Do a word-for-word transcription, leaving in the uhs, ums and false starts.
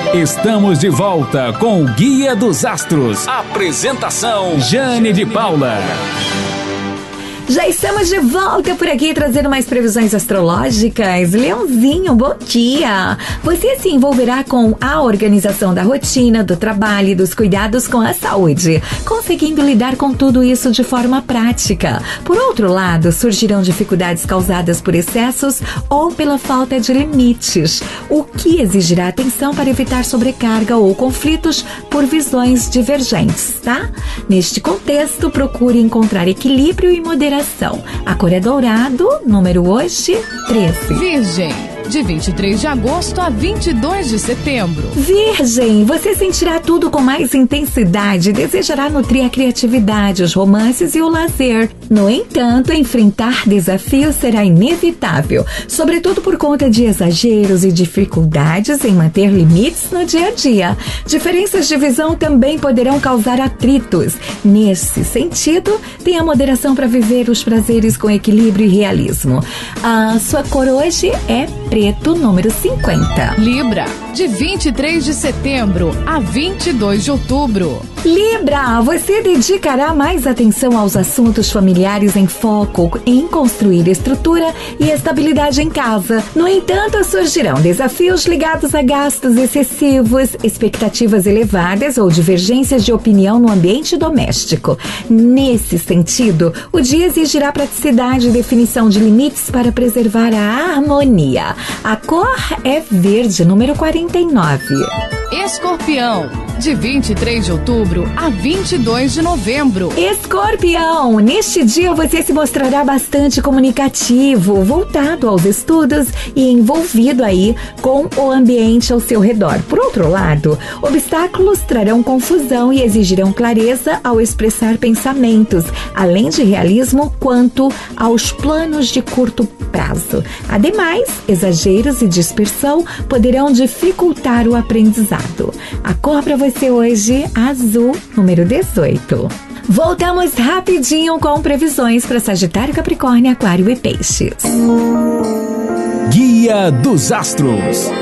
Estamos de volta com o Guia dos Astros. Apresentação Jane de Paula. Já estamos de volta por aqui trazendo mais previsões astrológicas. Leãozinho, bom dia! Você se envolverá com a organização da rotina, do trabalho e dos cuidados com a saúde, conseguindo lidar com tudo isso de forma prática. Por outro lado, surgirão dificuldades causadas por excessos ou pela falta de limites, o que exigirá atenção para evitar sobrecarga ou conflitos por visões divergentes, tá? Neste contexto, procure encontrar equilíbrio e moderação. A cor é dourado, número hoje, treze. Virgem, de vinte e três de agosto a vinte e dois de setembro. Virgem, você sentirá tudo com mais intensidade, desejará nutrir a criatividade, os romances e o lazer. No entanto, enfrentar desafios será inevitável, sobretudo por conta de exageros e dificuldades em manter limites no dia a dia. Diferenças de visão também poderão causar atritos. Nesse sentido, tenha moderação para viver os prazeres com equilíbrio e realismo. A sua cor hoje é preto, número cinquenta. Libra, de vinte e três de setembro a vinte e dois de outubro. Libra, você dedicará mais atenção aos assuntos familiares em foco em construir estrutura e estabilidade em casa. No entanto, surgirão desafios ligados a gastos excessivos, expectativas elevadas ou divergências de opinião no ambiente doméstico. Nesse sentido, o dia exigirá praticidade e definição de limites para preservar a harmonia. A cor é verde, número quarenta e nove. Escorpião, de vinte e três de outubro a vinte e dois de novembro. Escorpião, neste dia você se mostrará bastante comunicativo, voltado aos estudos e envolvido aí com o ambiente ao seu redor. Por outro lado, obstáculos trarão confusão e exigirão clareza ao expressar pensamentos, além de realismo quanto aos planos de curto prazo. Ademais, exageros e dispersão poderão dificultar o aprendizado. A cor para você hoje, azul, número dezoito. Voltamos rapidinho com previsões para Sagitário, Capricórnio, Aquário e Peixes. Guia dos Astros.